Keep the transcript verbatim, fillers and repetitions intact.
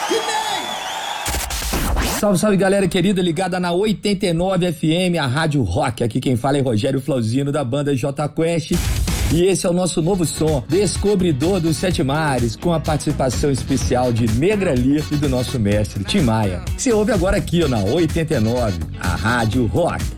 Salve, salve, galera querida, ligada na oitenta e nove F M, a Rádio Rock. Aqui quem fala é Rogério Flauzino, da banda J Quest. E esse é o nosso novo som, Descobridor dos Sete Mares, com a participação especial de Negra Lee e do nosso mestre Tim Maia. Você ouve agora aqui ó, na oitenta e nove, a Rádio Rock.